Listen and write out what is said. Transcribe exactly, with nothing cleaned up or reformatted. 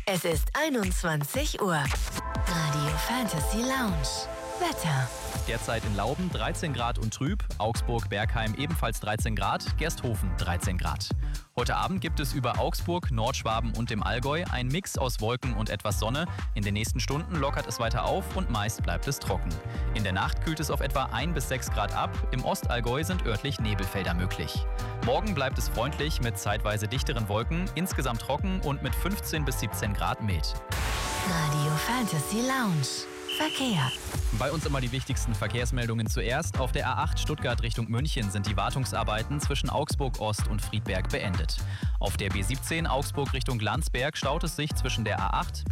Es ist einundzwanzig Uhr. Radio Fantasy Lounge. Wetter. Derzeit in Lauben dreizehn Grad und trüb, Augsburg-Bergheim ebenfalls dreizehn Grad, Gersthofen dreizehn Grad. Heute Abend gibt es über Augsburg, Nordschwaben und dem Allgäu einen Mix aus Wolken und etwas Sonne. In den nächsten Stunden lockert es weiter auf und meist bleibt es trocken. In der Nacht kühlt es auf etwa ein bis sechs Grad ab, im Ostallgäu sind örtlich Nebelfelder möglich. Morgen bleibt es freundlich mit zeitweise dichteren Wolken, insgesamt trocken und mit fünfzehn bis siebzehn Grad mild. Radio Fantasy Lounge. Verkehr. Bei uns immer die wichtigsten Verkehrsmeldungen zuerst. Auf der A acht Stuttgart Richtung München sind die Wartungsarbeiten zwischen Augsburg Ost und Friedberg beendet. Auf der B siebzehn Augsburg Richtung Landsberg staut es sich zwischen der A acht